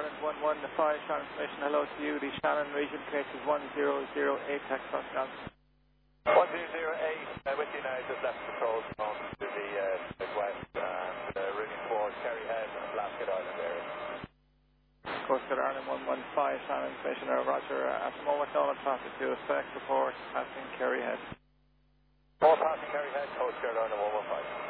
Ireland 115, Shannon information, hello to you. The Shannon region case is 1008, tax crossing out. 1008, with you now, just left control zone to the southwest and routing towards Kerryhead and Blasket Island area. Coast Guard Ireland 115, Shannon information, roger. At the moment, no traffic to effect, report passing Kerryhead. All passing Kerryhead, Coast Guard Ireland 115.